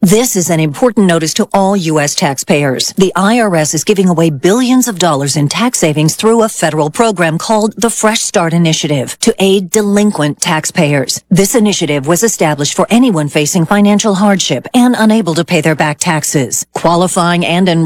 This is an important notice to all U.S. taxpayers. The IRS is giving away billions of dollars in tax savings through a federal program called the Fresh Start Initiative to aid delinquent taxpayers. This initiative was established for anyone facing financial hardship and unable to pay their back taxes. Qualifying and enrolling